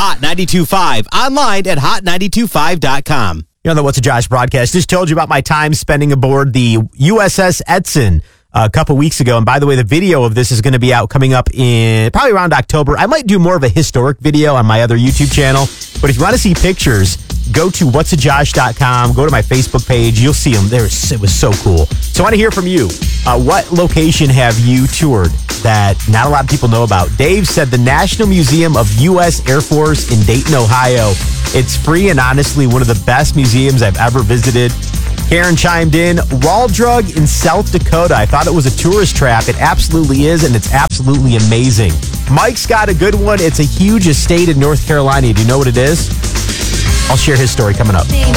Hot 92.5. Online at hot925.com. You're on the What's a Josh broadcast. Just told you about my time spending aboard the USS Edson a couple weeks ago. And by the way, the video of this is going to be out coming up in probably around October. I might do more of a historic video on my other YouTube channel. But if you want to see pictures, go to whatsajosh.com. Go to my Facebook page. You'll see them. It was so cool. So I want to hear from you. What location have you toured that not a lot of people know about? Dave said the National Museum of U.S. Air Force in Dayton, Ohio. It's free and honestly one of the best museums I've ever visited. Karen chimed in, Waldrug in South Dakota. I thought it was a tourist trap. It absolutely is, and it's absolutely amazing. Mike's got a good one. It's a huge estate in North Carolina. Do you know what it is? I'll share his story coming up.